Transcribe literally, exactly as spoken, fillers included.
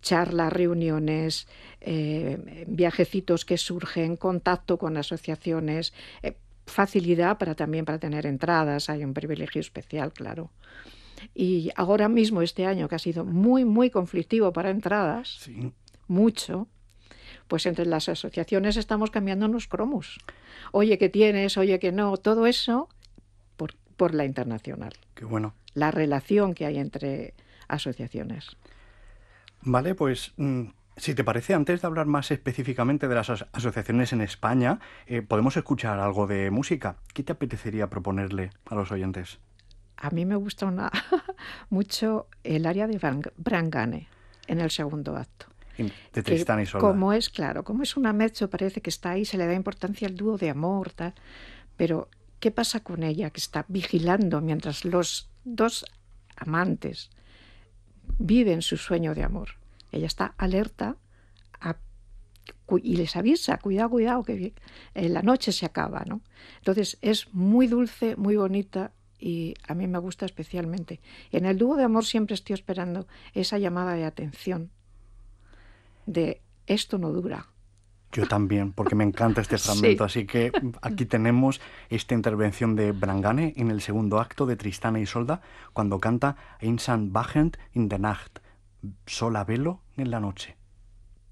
charlas, reuniones, eh, viajecitos que surgen, contacto con asociaciones, eh, facilidad para también para tener entradas, hay un privilegio especial, claro. Y ahora mismo, este año, que ha sido muy, muy conflictivo para entradas, Sí. mucho, pues entre las asociaciones estamos cambiando los cromos. Oye, ¿qué tienes? Oye, que no. Todo eso por, por la internacional. Qué bueno. La relación que hay entre asociaciones. Vale, pues mm, si te parece, antes de hablar más específicamente de las as- asociaciones en España, eh, podemos escuchar algo de música. ¿Qué te apetecería proponerle a los oyentes? A mí me gusta una, mucho el área de Van- Brangane en el segundo acto. In- De Que Tristán y Isolda. como es, claro, como es una mezzo, parece que está ahí, se le da importancia al dúo de amor, tal, pero ¿qué pasa con ella? Que está vigilando mientras los dos amantes viven su sueño de amor. Ella está alerta a, y les avisa, cuidado, cuidado, que eh, la noche se acaba, ¿no? Entonces es muy dulce, muy bonita y a mí me gusta especialmente. En el dúo de amor siempre estoy esperando esa llamada de atención de esto no dura. Yo también, porque me encanta este fragmento. Sí. Así que aquí tenemos esta intervención de Brangane en el segundo acto de Tristán e Isolda, cuando canta Einsam wachend in der Nacht, sola velo en la noche.